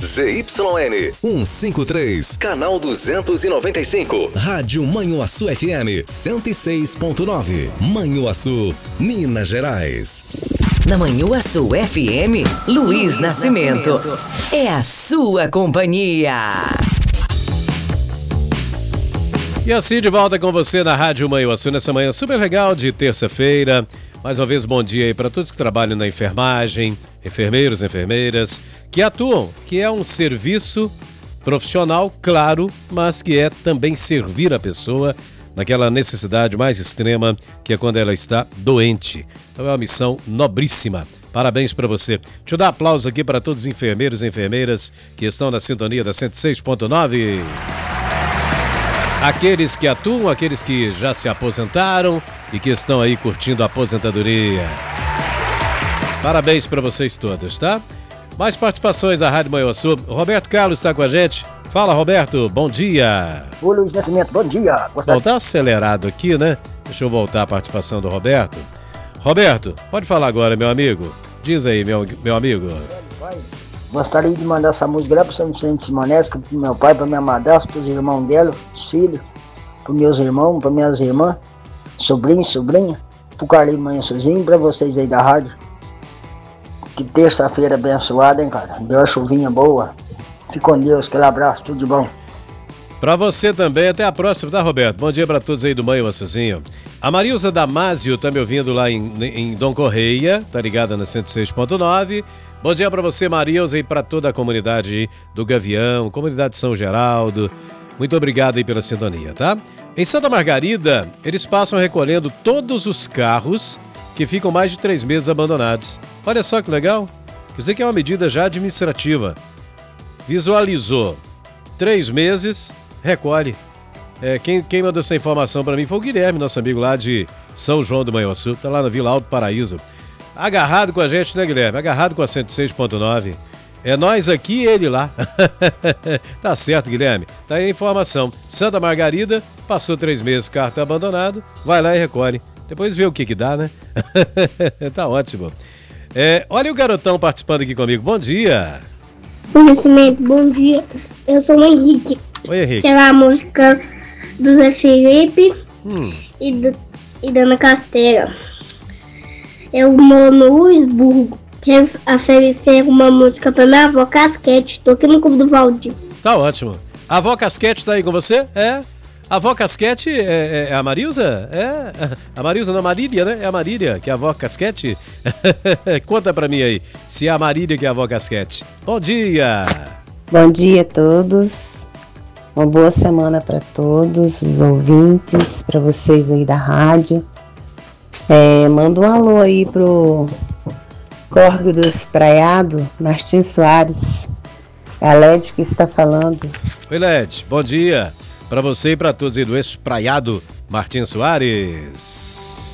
ZYN 153, canal 295. Rádio Manhuaçu FM 106.9. Manhuaçu, Minas Gerais. Na Manhuaçu FM, Luiz Nascimento. É a sua companhia. E assim de volta com você na Rádio Manhuaçu nessa manhã super legal de terça-feira. Mais uma vez, bom dia aí para todos que trabalham na enfermagem, enfermeiros, enfermeiras, que atuam, que é um serviço profissional, claro, mas que é também servir a pessoa naquela necessidade mais extrema, que é quando ela está doente. Então é uma missão nobríssima. Parabéns para você. Deixa eu dar aplauso aqui para todos os enfermeiros e enfermeiras que estão na sintonia da 106.9. Aqueles que atuam, aqueles que já se aposentaram e que estão aí curtindo a aposentadoria. Parabéns para vocês todos, tá? Mais participações da Rádio Manhuaçu. Roberto Carlos está com a gente. Fala, Roberto, bom dia. Ô, Luiz Nascimento, bom dia. Bom, tá acelerado aqui, né? Deixa eu voltar a participação do Roberto. Roberto, pode falar agora, meu amigo. Diz aí, meu amigo. Gostaria de mandar essa música lá pro São Vicente Simonesco, pro meu pai, pra minha madrasta, pros irmãos dela, os filhos, pros meus irmãos, pra minhas irmãs, sobrinho, sobrinha, pro Carlinhos Manhuaçuzinho, pra vocês aí da rádio. Que terça-feira abençoada, hein, cara? Deu uma chuvinha boa. Fique com Deus, aquele abraço, tudo de bom. Pra você também, até a próxima, tá, Roberto? Bom dia pra todos aí do Manhuaçuzinho. A Marilza Damasio tá me ouvindo lá em Dom Correia, tá ligada na 106.9. Bom dia pra você, Marilza, e pra toda a comunidade do Gavião, comunidade de São Geraldo. Muito obrigado aí pela sintonia, tá? Em Santa Margarida, eles passam recolhendo todos os carros que ficam mais de 3 meses abandonados. Olha só que legal. Quer dizer que é uma medida já administrativa. Visualizou 3 meses, recolhe. Quem mandou essa informação para mim foi o Guilherme, nosso amigo lá de São João do Manhuaçu, tá lá na Vila Alto Paraíso. Agarrado com a gente, né, Guilherme? Agarrado com a 106.9. É nós aqui e ele lá. Tá certo, Guilherme. Tá aí a informação. Santa Margarida, passou 3 meses, o carro tá abandonado, vai lá e recolhe. Depois vê o que dá, né? Tá ótimo. Olha o garotão participando aqui comigo. Bom dia. Nascimento, bom dia. Eu sou o Henrique. Oi, Henrique. Que é a música do Zé Felipe e da Ana Castela. Eu moro no Luisburgo. Quero oferecer uma música pra minha avó Casquete. Tô aqui no Clube do Valdir. Tá ótimo. A avó Casquete tá aí com você? É? A avó Casquete é a Marilza? É? A Marilza não, a Marília, né? É a Marília, que é a avó Casquete? Conta pra mim aí, se é a Marília que é a avó Casquete. Bom dia! Bom dia a todos. Uma boa semana para todos os ouvintes, para vocês aí da rádio. Manda um alô aí pro Córrego do Espraiado, Martins Soares. É a Led que está falando. Oi, Led, bom dia para você e para todos aí do Espraiado, Martins Soares.